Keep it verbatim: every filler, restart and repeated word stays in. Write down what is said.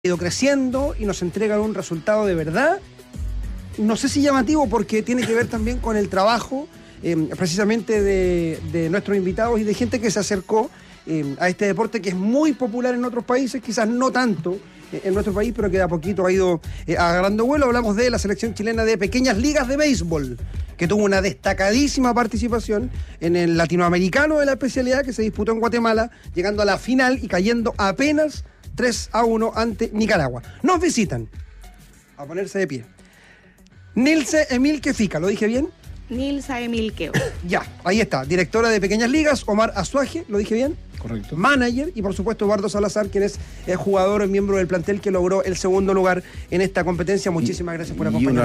ido creciendo y nos entregan un resultado de verdad, no sé si llamativo, porque tiene que ver también con el trabajo eh, precisamente de, de nuestros invitados y de gente que se acercó eh, a este deporte que es muy popular en otros países, quizás no tanto eh, en nuestro país, pero que de a poquito ha ido eh, agarrando vuelo. Hablamos de la selección chilena de pequeñas ligas de béisbol, que tuvo una destacadísima participación en el latinoamericano de la especialidad que se disputó en Guatemala, llegando a la final y cayendo apenas tres a uno ante Nicaragua. Nos visitan, a ponerse de pie, Nilce Emilke Fica, ¿lo dije bien? Nilsa Emilke. Ya, ahí está, directora de Pequeñas Ligas. Omar Azuaje, ¿lo dije bien? Correcto. Manager, y por supuesto Eduardo Salazar, quien es el jugador, miembro del plantel que logró el segundo lugar en esta competencia. Muchísimas gracias por acompañarnos.